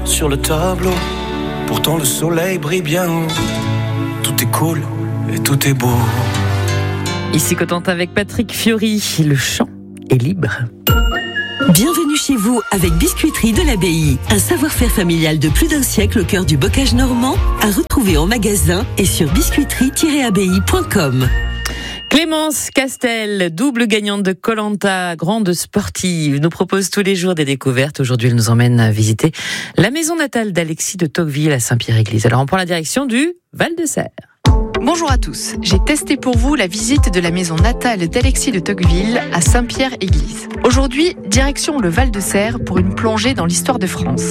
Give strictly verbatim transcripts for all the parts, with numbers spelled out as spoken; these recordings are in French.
sur le tableau. Pourtant le soleil brille bien haut. Tout est cool et tout est beau. Ici Cotentin avec Patrick Fiori, le chant est libre. Bienvenue chez vous avec Biscuiterie de l'Abbaye. Un savoir-faire familial de plus d'un siècle au cœur du bocage normand, à retrouver en magasin et sur biscuiterie tiret abbaye point com. Clémence Castel, double gagnante de Koh-Lanta, grande sportive, nous propose tous les jours des découvertes. Aujourd'hui, elle nous emmène à visiter la maison natale d'Alexis de Tocqueville à Saint-Pierre-Église. Alors, on prend la direction du Val-de-Serre. Bonjour à tous, j'ai testé pour vous la visite de la maison natale d'Alexis de Tocqueville à Saint-Pierre-Église. Aujourd'hui, direction le Val-de-Serre pour une plongée dans l'histoire de France.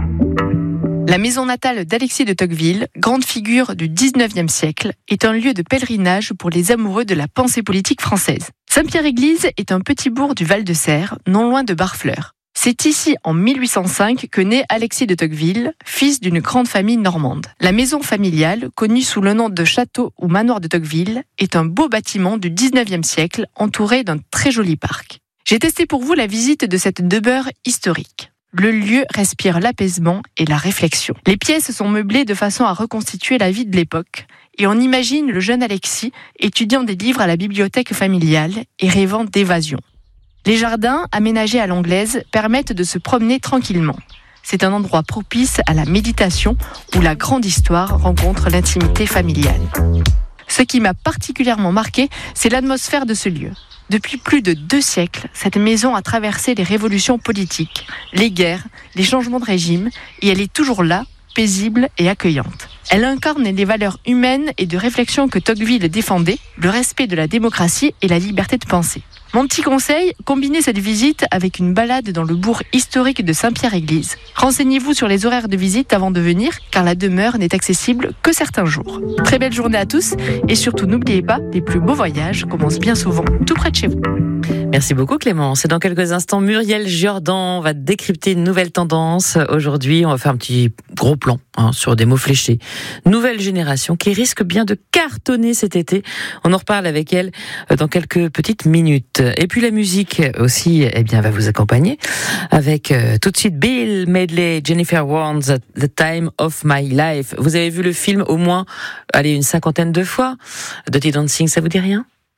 La maison natale d'Alexis de Tocqueville, grande figure du dix-neuvième siècle, est un lieu de pèlerinage pour les amoureux de la pensée politique française. Saint-Pierre-Église est un petit bourg du Val-de-Serre, non loin de Barfleur. C'est ici, en mille huit cent cinq, que naît Alexis de Tocqueville, fils d'une grande famille normande. La maison familiale, connue sous le nom de château ou manoir de Tocqueville, est un beau bâtiment du dix-neuvième siècle, entouré d'un très joli parc. J'ai testé pour vous la visite de cette demeure historique. Le lieu respire l'apaisement et la réflexion. Les pièces sont meublées de façon à reconstituer la vie de l'époque, et on imagine le jeune Alexis étudiant des livres à la bibliothèque familiale et rêvant d'évasion. Les jardins, aménagés à l'anglaise, permettent de se promener tranquillement. C'est un endroit propice à la méditation où la grande histoire rencontre l'intimité familiale. Ce qui m'a particulièrement marqué, c'est l'atmosphère de ce lieu. Depuis plus de deux siècles, cette maison a traversé les révolutions politiques, les guerres, les changements de régime, et elle est toujours là, paisible et accueillante. Elle incarne les valeurs humaines et de réflexion que Tocqueville défendait, le respect de la démocratie et la liberté de penser. Mon petit conseil, combinez cette visite avec une balade dans le bourg historique de Saint-Pierre-Église. Renseignez-vous sur les horaires de visite avant de venir, car la demeure n'est accessible que certains jours. Très belle journée à tous, et surtout n'oubliez pas, les plus beaux voyages commencent bien souvent tout près de chez vous. Merci beaucoup Clémence. Et dans quelques instants, Muriel Jordan va décrypter une nouvelle tendance. Aujourd'hui, on va faire un petit gros plan hein, sur des mots fléchés. Nouvelle génération qui risque bien de cartonner cet été. On en reparle avec elle dans quelques petites minutes. Et puis la musique aussi, eh bien, va vous accompagner avec euh, tout de suite Bill Medley, Jennifer Warnes, The Time of My Life. Vous avez vu le film au moins, allez, une cinquantaine de fois. Dirty Dancing, ça vous dit rien ?